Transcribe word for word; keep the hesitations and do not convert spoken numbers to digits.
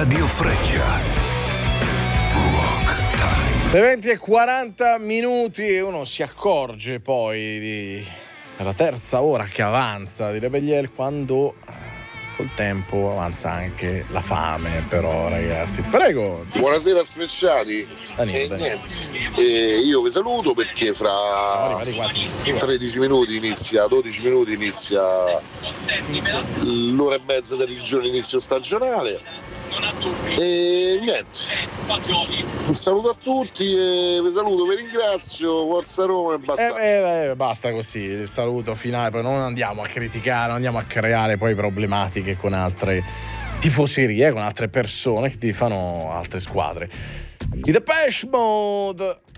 Radio Freccia. Rock Time. Le venti e quaranta minuti e uno si accorge poi di la terza ora che avanza di Rebelliel quando col tempo avanza anche la fame, però ragazzi. Prego. Buonasera speciali. E niente, e io vi saluto perché fra tredici minuti inizia, dodici minuti inizia l'ora e mezza del girone inizio stagionale. E niente, un saluto a tutti e vi saluto, vi ringrazio, forza Roma e basta. Eh, eh, eh, basta così, il saluto finale, poi non andiamo a criticare, non andiamo a creare poi problematiche con altre tifoserie, con altre persone che ti fanno altre squadre. I Depeche Mode.